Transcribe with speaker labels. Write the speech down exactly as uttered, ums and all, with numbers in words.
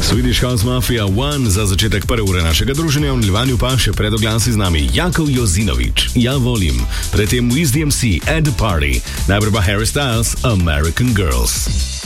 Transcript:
Speaker 1: Swedish House Mafia One za začetek prve ure našega druženja, v nadaljevanju pa še pred oglasi z nami Jakov Jozinovič, Ja volim, predtem Wiz D M C at the Party, najprej pa Harry Styles, American Girls.